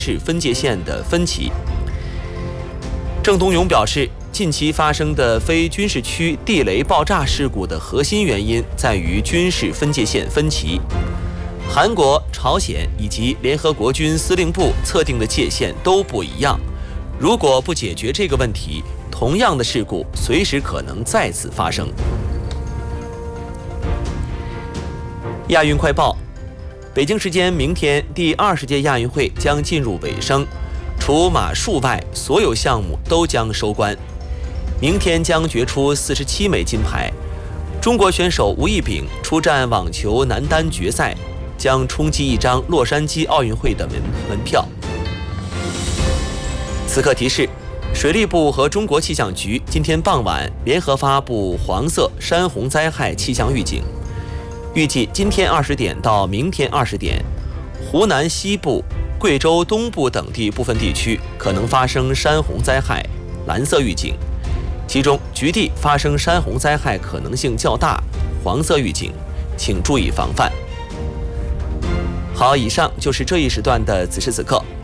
市分界线的分歧。郑东勇表示，近期发生的非军事区地雷爆炸事故的核心原因在于军事分界线分歧。韩国、朝鲜以及联合国军司令部测定的界限都不一样，如果不解决这个问题，同样的事故随时可能再次发生。亚运快报：北京时间明天，第20届亚运会将进入尾声，除马术外，所有项目都将收官。明天将决出47枚金牌。中国选手吴亦丙出战网球男单决赛，将冲击一张洛杉矶奥运会的门票。此刻提示：水利部和中国气象局今天傍晚联合发布黄色山洪灾害气象预警，预计今天20点到明天20点，湖南西部、贵州东部等地部分地区可能发生山洪灾害，蓝色预警。其中局地发生山洪灾害可能性较大，黄色预警，请注意防范。好，以上就是这一时段的此时此刻。